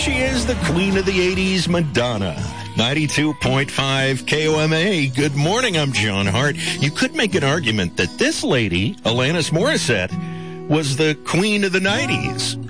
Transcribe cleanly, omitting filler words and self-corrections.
she is, the queen of the 80s, Madonna. 92.5 KOMA. Good morning, I'm John Hart. You could make an argument that this lady, Alanis Morissette, was the queen of the 90s.